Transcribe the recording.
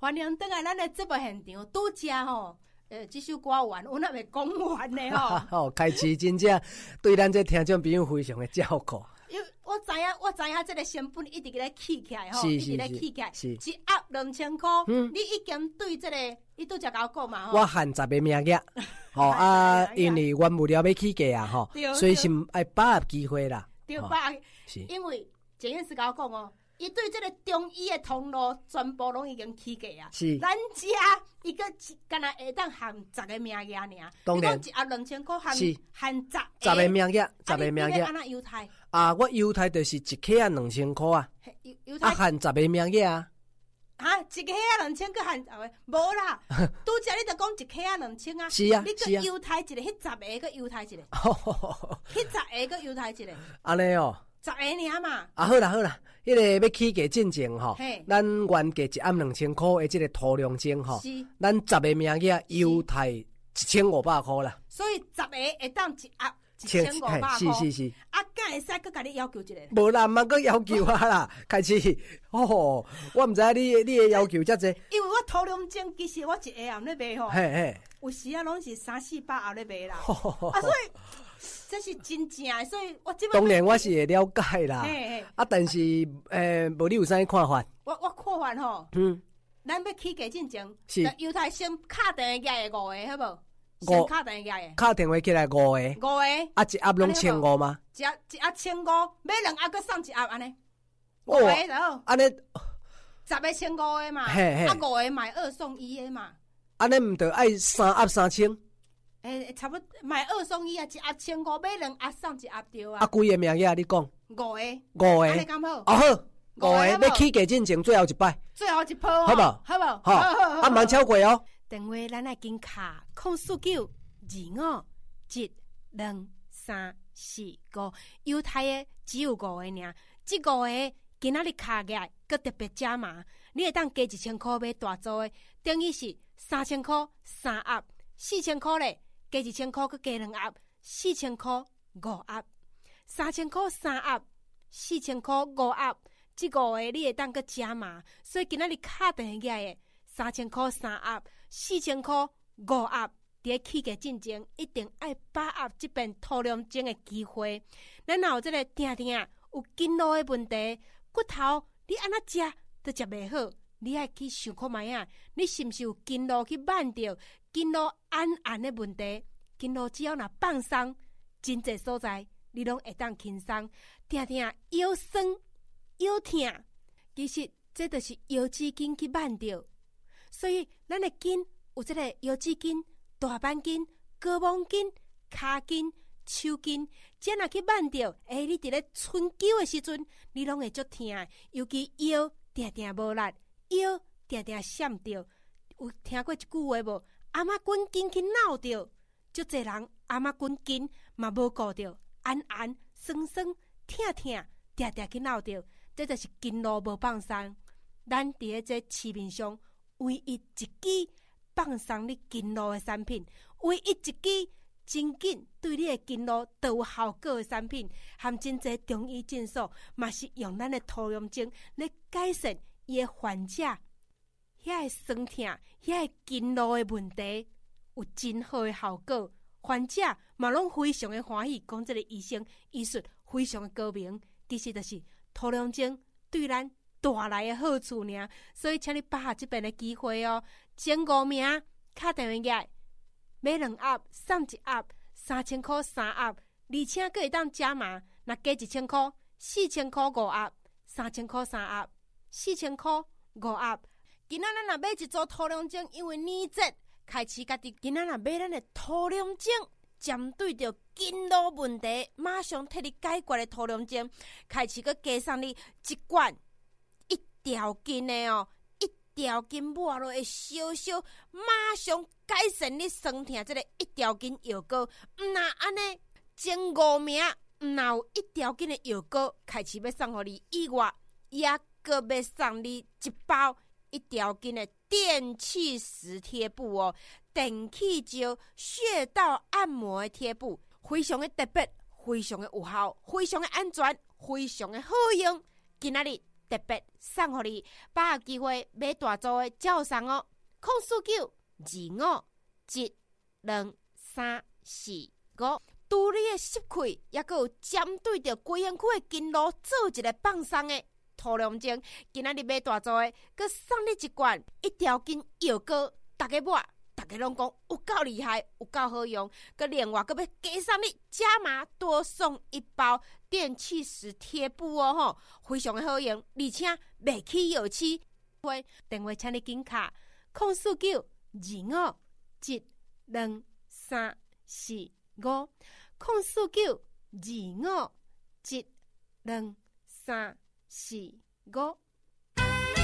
欢迎回来咱的节目现场，拄则吼，这首歌完，我那未讲完呢吼。 开始真正对咱这听众朋友非常的照顾。 因为我知影，这个成本一直咧起起来吼，一直咧起起来，一盒2000块。你已经对这个，你拄则甲我讲嘛吼。 我限10个名额，因为原物料要起价啊吼，所以是爱把握机会啦。 对，把握，因为检验师甲我讲哦。伊对这个中医的通路全部拢已经起价啊！ 是， 咱家伊个干那会当限10个名额尔。 当然， 一盒2000块限 10 个名额，10个名额。 安那犹太？ 我犹太就是一克啊2000块啊，限10个名额啊。 一克啊2000个限无啦，拄则你就讲一克啊2000啊。 是啊， 你个犹太一个，迄10个个犹太一个，迄10个个犹太一个。 安尼哦。 10个尔嘛。 好啦，迄个要起价进前吼，咱原价一盒2000块的这个涂料精吼，咱10个名额犹太1500块啦。 所以10个会当一盒1500块。 是。 敢会使搁甲你要求一个？ 无啦，毋搁要求啦，开始。我毋知你的要求遮济。 因为我涂料精其实我一下暗咧卖吼，有时啊拢是3-4百暗咧卖啦。所以。这是真正的，所以我当然我是会了解啦。但是无你有啥看法？ 我看法吼，咱要起价进前，犹太先敲电话个5个，好无？先敲电话个。 敲电话起来5个。5个。一盒拢1500吗？ 一盒1500，买2盒搁送1盒安尼。5个就好。 安尼 10个1500个嘛，5个买2送1个嘛。 安尼毋得爱3盒3000？ 差不多买2送1啊，一盒1500，买2盒送1盒对啊。 几个名额你讲 ？5个。 5个。 安尼刚好。 好，5个要起价进前最后一摆。 最后一波好无？ 好。 毋通超过哦。 电话咱来紧卡04925722345，犹太的只有5个尔，这5个今仔日卡起来，搁特别加码，你会当加1000块买大组的，等于是3000块3盒，4000块咧。加1000块，搁加2盒，4000块5盒，3000块3盒，4000块5盒，这5个你会当搁加码，所以今仔日卡电话的3000块3盒，4000块5盒，伫起价进前一定爱把握这边涂料精的机会。咱若有这个定有筋络的问题，骨头你安怎食都食袂好，你爱去想看卖啊，你是毋是有筋络去挽着？筋络暗的问题，筋络只要若放松，真侪所在你拢会当轻松。定腰酸腰痛，其实这就是腰子筋去挽着。所以咱的筋有这个腰子筋、大板筋、胳膊筋、骹筋、手筋，这若去挽着，你伫咧春秋的时阵，你拢会足痛，尤其腰定无力，腰定闪着。有听过一句话无？阿妈滚筋去闹着，足侪人阿妈滚筋嘛无顾着，酸痛定去闹着，这就是筋络无放松。咱伫咧这市面上唯一一支放松你筋络的产品，唯一一支真紧对你的筋络都有效果的产品，含真侪中医诊所嘛是用咱的涂料精来改善伊的患者。遐个酸痛、遐个筋络的问题有真好的效果，患者嘛拢非常的欢喜，讲这个医生医术非常的高明，其实就是涂料精对咱带来的好处呢。所以请你把握这边的机会哦，前5名打电话来，买2盒送1盒，3000块3盒，而且还会当加码，若加1000块，4000块5盒，3000块3盒，4000块5盒。今仔咱若买一组涂料精，因为年节开始家己今仔若买咱的涂料精，针对着筋络问题，马上替你解决的涂料精，开始佮加上你一罐1条斤的哦，1条斤抹落会烧烧，马上改善你酸痛这个1条斤药膏。那安尼前5名，若有1条斤的药膏，开始要送互你以外，也佮要送你1包。1条斤的电气石贴布哦，电气胶穴道按摩的贴布，非常的特别，非常的有效，非常的安全，非常的好用。今仔日特别送互你，把握机会买大组的照送哦。04925723445，拄你的湿气，也佫有针对着规身躯的筋络做一个放松的涂龙精。今仔日买大组的，佫送你一罐一条筋药膏，大家抹。大家拢讲有够厉害，有够好用，佮另外佮要加送你加码多送一包电气石贴布哦吼，非常的好用，而且袂起药气。电话请你紧卡04925722345，04925722345。